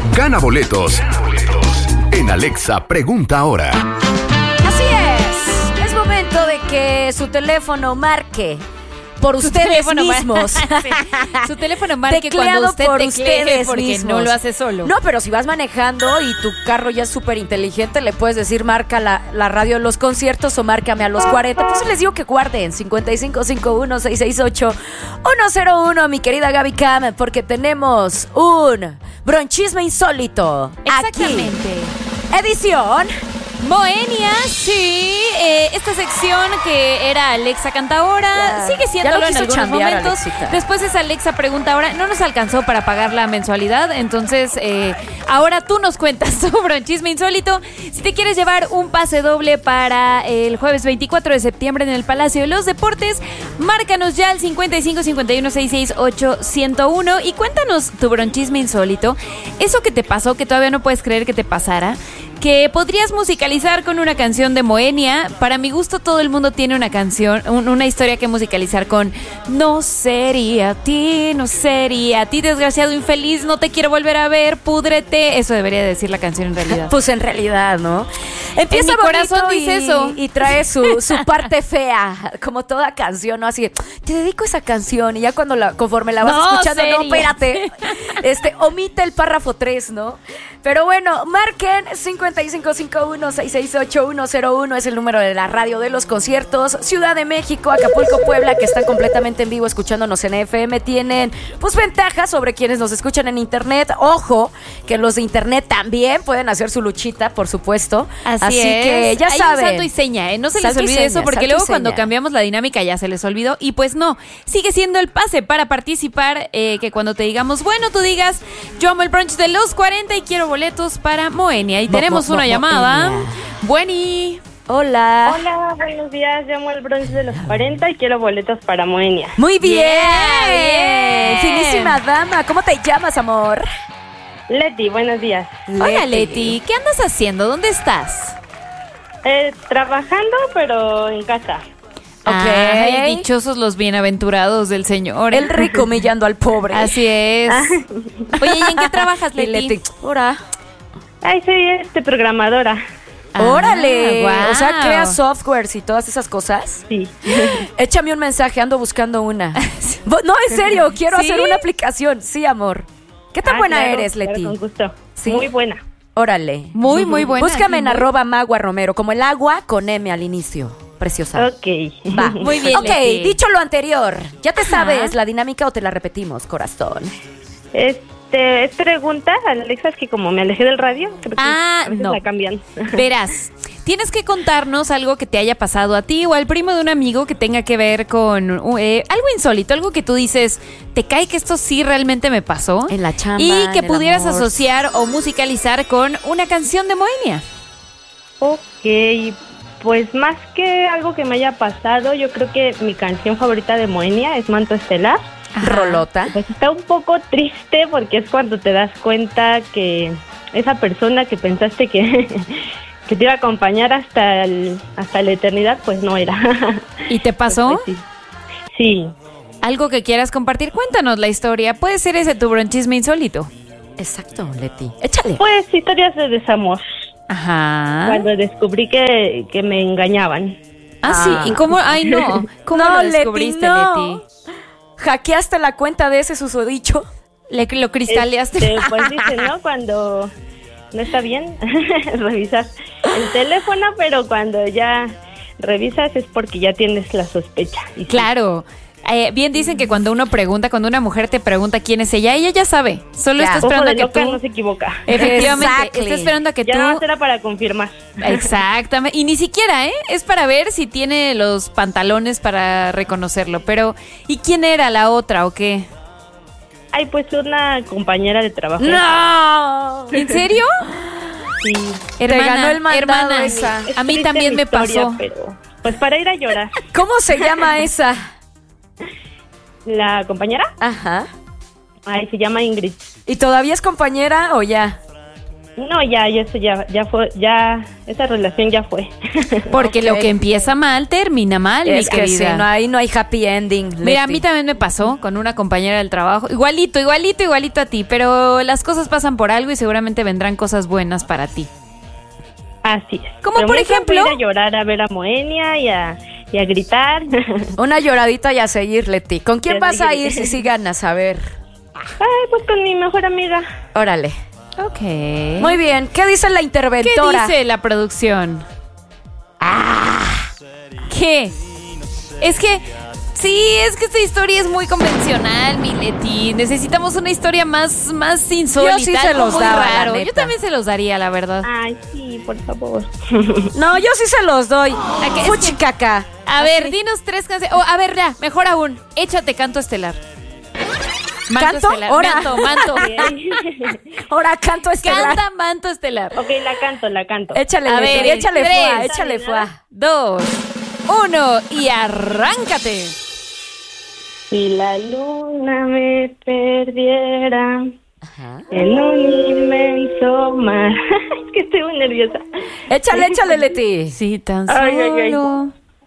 Gana boletos en Alexa Pregunta Ahora. Así es momento de que su teléfono marque por ustedes mismos. Sí. Su teléfono marque cuando usted por teclee, ustedes porque mismos. no lo hace solo. No, pero si vas manejando y tu carro ya es súper inteligente, le puedes decir marca la radio de los conciertos o márcame a los 40. Pues les digo que guarden 5551-668-101, mi querida Gaby Cam, porque tenemos un bronchisme insólito. Exactamente. Aquí. Edición Moenia, sí. Esta sección que era Alexa Canta Ahora, sigue siendo en quiso algunos chambear, momentos. Alexita. Después es Alexa Pregunta Ahora. No nos alcanzó para pagar la mensualidad, entonces ahora tú nos cuentas tu bronchisme insólito. Si te quieres llevar un pase doble para el jueves 24 de septiembre en el Palacio de los Deportes, márcanos ya al 5551-668-101 y cuéntanos tu bronchisme insólito. Eso que te pasó, que todavía no puedes creer que te pasara, que podrías musicalizar con una canción de Moenia. Para mi gusto, todo el mundo tiene una canción, una historia que musicalizar con no sería a ti, desgraciado infeliz, no te quiero volver a ver, púdrete. Eso debería decir la canción en realidad. Pues en realidad, ¿no? Empieza En mi corazón bonito dice eso. Y trae su parte fea, como toda canción, ¿no? Así, te dedico esa canción y ya conforme la vas escuchando, seria. no, espérate. Omite el párrafo 3, ¿no? Pero bueno, marquen 5551-668-101 es el número de la radio de los conciertos. Ciudad de México, Acapulco, Puebla, que están completamente en vivo escuchándonos en FM, tienen pues ventajas sobre quienes nos escuchan en internet. Ojo, que los de internet también pueden hacer su luchita, por supuesto. Así es. que ya Hay saben. un salto y seña, no se les Salto y olvide seña, eso, porque salto y luego cuando seña. cambiamos la dinámica ya se les olvidó. Y pues no, sigue siendo el pase para participar, que cuando te digamos, bueno, tú digas, yo amo el brunch de los 40 y quiero boletos para Moenia. Y tenemos una llamada. Bueni. Hola. Hola, buenos días. Llamo al brunch de los 40 y quiero boletos para Moenia. Muy bien. Bien. Finísima dama. ¿Cómo te llamas, amor? Leti, buenos días. Hola, Leti. ¿Qué andas haciendo? ¿Dónde estás? Trabajando, pero en casa. Ok. Ay, dichosos los bienaventurados del Señor. El rico humillando al pobre. Así es. Oye, ¿y en qué trabajas, Y Leti? Leti. Ora. Ay, soy programadora. Órale. Guau. O sea, crea softwares y todas esas cosas. Sí. Échame un mensaje, ando buscando una. No, en serio, quiero ¿Sí? hacer una aplicación. Sí, amor. ¿Qué tan buena Claro, eres, claro, Leti? con gusto. Sí. Muy buena. Órale. Muy, muy buena. Búscame Sí, en muy- @Magua Romero, como el agua con M al inicio. Preciosa. Ok. Va. Muy bien, Ok, Leti. dicho lo anterior, ¿ya te Ajá. sabes la dinámica o te la repetimos, corazón? Es pregunta, Alexa, es que como me alejé del radio, creo que a veces no. la cambian. Verás, tienes que contarnos algo que te haya pasado a ti o al primo de un amigo que tenga que ver con algo insólito, algo que tú dices, te cae que esto sí realmente me pasó. En la chamba, Y en que el pudieras amor. asociar o musicalizar con una canción de Moenia. Ok, pues más que algo que me haya pasado, yo creo que mi canción favorita de Moenia es Manto Estelar. Rolota. Pues está un poco triste porque es cuando te das cuenta que esa persona que pensaste que, que te iba a acompañar hasta la eternidad, pues no era. ¿Y te pasó? Pues, sí. Algo que quieras compartir, cuéntanos la historia. Puede ser ese tu bronchisme insólito. Exacto, Leti. Échale. Pues historias de desamor. Ajá. Cuando descubrí que me engañaban. Sí. ¿Y cómo? Ay, no. ¿Cómo No, lo Leti, descubriste, no. Leti? ¿Hackeaste la cuenta de ese susodicho? Lo cristaleaste. Pues dicen, ¿no? Cuando no está bien, revisas el teléfono, pero cuando ya revisas es porque ya tienes la sospecha. Y sí. Claro. Bien dicen que cuando una mujer te pregunta quién es ella ya sabe. Solo Ya. está Ojo esperando de a que loca tú... no se equivoca. Efectivamente, Exactly. está esperando a que Ya tú... nada más era para confirmar. Exactamente. Y ni siquiera, es para ver si tiene los pantalones para reconocerlo. Pero, ¿y quién era la otra o qué? Ay, pues una compañera de trabajo. ¡No! ¿En serio? Sí. Te ganó el mandado hermana, esa. Es a mí triste también mi me historia, pasó. Pero, pues para ir a llorar. ¿Cómo se llama esa? ¿La compañera? Ajá. Ay, se llama Ingrid. ¿Y todavía es compañera o ya? No, ya eso ya fue, ya esa relación ya fue. Porque lo Ok. que empieza mal, termina mal, mi Es que sí, querida. no hay happy ending. Mira, a Leti. mí también me pasó con una compañera del trabajo. Igualito a ti. Pero las cosas pasan por algo y seguramente vendrán cosas buenas para ti. Así es. Como Pero por mientras ejemplo- voy a ir a llorar a ver a Moenia y a gritar. Una lloradita y a seguir, Leti. ¿Con quién Y a vas a seguir. ir si ganas? A ver, Ay, pues con mi mejor amiga. órale. Ok. Muy bien, ¿qué dice la ¿Qué interventora? dice la producción? ¿Qué? Es que esta historia es muy convencional, mi Leti. Necesitamos una historia más insólita. Yo sí se algo los muy daba, la raro. Yo neta. también se los daría, la verdad. Ay, sí, por favor. No, yo sí se los doy. que es Fuchicaca. A ver, dinos 3 canciones. A ver, ya, mejor aún. Échate Canto Estelar. ¿Canto? Estelar. Ahora. Manto. Ahora canto estelar. Canta Manto Estelar. Ok, la canto. Échale, A Leti, ver, échale tres. fuá, échale fuá. 2, 1 y arráncate. Si la luna me perdiera en un inmenso mar. Es que estoy muy nerviosa. Échale, Leti. Sí, tan Ay, ay, ay. solo